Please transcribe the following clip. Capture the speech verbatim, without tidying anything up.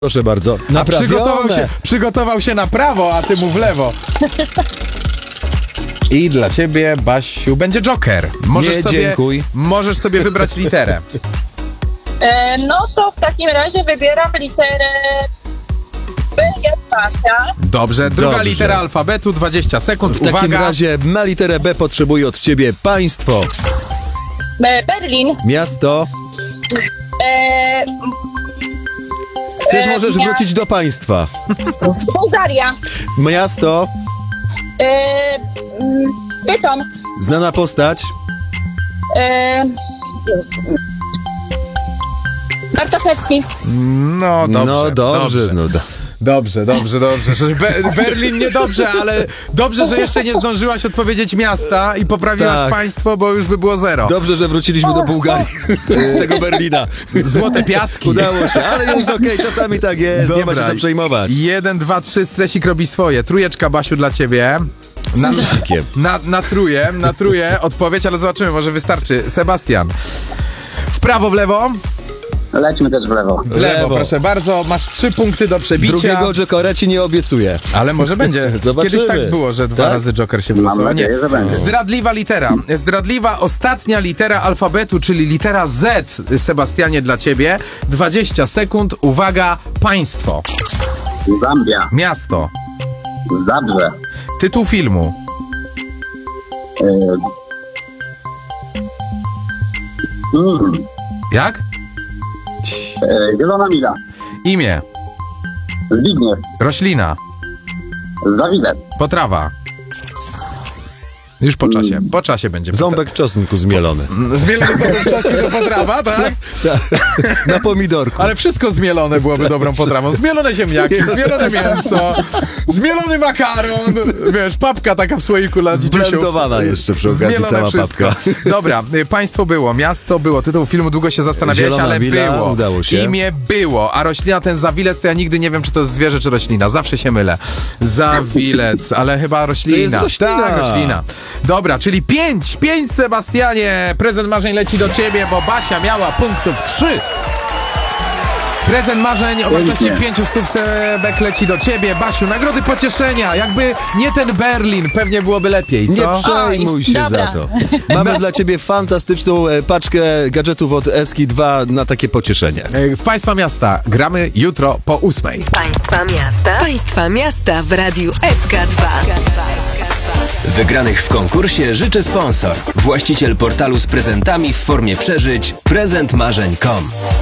Proszę bardzo. A przygotował się, przygotował się na prawo, a ty mu w lewo. I dla ciebie, Basiu, będzie Joker. Możesz Nie, sobie, dziękuj. możesz sobie wybrać literę. E, no to w takim razie wybieram literę B jak Basia. Dobrze, druga Dobrze. litera alfabetu, dwadzieścia sekund. W takim Uwaga. razie na literę B potrzebuję od ciebie państwo, E, Berlin. miasto. E, Chcesz, E, możesz ja- wrócić do państwa. Bułgaria. Miasto, E, mm, Bytom. znana postać, E, Bartoszewski. No dobrze, no dobrze, dobrze. no do... Dobrze, dobrze, dobrze. Że Be- Berlin niedobrze, ale dobrze, że jeszcze nie zdążyłaś odpowiedzieć miasta i poprawiłaś Tak. państwo, bo już by było zero. Dobrze, że wróciliśmy do Bułgarii z tego Berlina. Złote piaski. Udało się, ale jest okej, czasami tak jest, nie ma się co przejmować. Jeden, dwa, trzy, stresik robi swoje. Trójeczka, Basiu, dla ciebie. Na, Plusikiem. na, na tróję, na tróję odpowiedź, ale zobaczymy, może wystarczy. Sebastian. W prawo, w lewo? Lećmy też w lewo. W lewo, Lewo. proszę bardzo. Masz trzy punkty do przebicia. Drugiego Jokera ci nie obiecuję. Ale może będzie. Zobaczymy. Kiedyś tak było, że dwa Tak? razy Joker się Mam wylosował. Nie. nadzieję, że będzie. Zdradliwa litera. Zdradliwa ostatnia litera alfabetu, czyli litera Z, Sebastianie, dla ciebie. dwadzieścia sekund. Uwaga, państwo. Zambia. Miasto. Zabrze. Tytuł filmu. Yy. Mm. Jak? Yy, Zielona Mila. Imię. Zbigniew. Roślina. Zawidek. Potrawa. Już po czasie. Po czasie będzie. Ząbek czosnku zmielony. Zmielony ząbek czosnku to potrawa, tak? Na pomidorku. Ale wszystko zmielone byłoby dobrą potrawą. Zmielone ziemniaki, zmielone mięso, zmielony makaron, wiesz, papka taka w słoiku dla dzieciusiów. Zblendowana jeszcze przy okazji Zmielone cała wszystko. papka. Dobra, y, państwo było, miasto było, tytuł filmu długo się zastanawiałeś, Zielona ale Mila, było. udało się. Imię było, a roślina, ten zawilec, to ja nigdy nie wiem, czy to jest zwierzę, czy roślina. Zawsze się mylę. Zawilec, ale chyba roślina. To jest roślina. Tak, roślina. Dobra, czyli pięć, pięć, Sebastianie. Prezent marzeń leci do ciebie, bo Basia miała punktów trzy. Prezent marzeń o wartości Pięknie. pięciu stów, Sebek, leci do ciebie. Basiu, nagrody pocieszenia. Jakby nie ten Berlin, pewnie byłoby lepiej, co? Nie przejmuj się Oj, dobra. za to. Mamy dla ciebie fantastyczną e, paczkę gadżetów od Eski dwa na takie pocieszenie. E, W państwa miasta gramy jutro po ósmej. Państwa miasta. Państwa miasta w radiu S K dwa. Wygranych w konkursie życzy sponsor. Właściciel portalu z prezentami w formie przeżyć prezent marzeń kropka com.